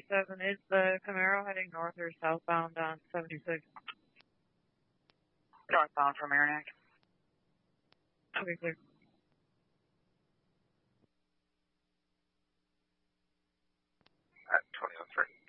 37. Is the Camaro heading north or southbound on 76? Northbound from Aranac. Okay, clear. At 2003.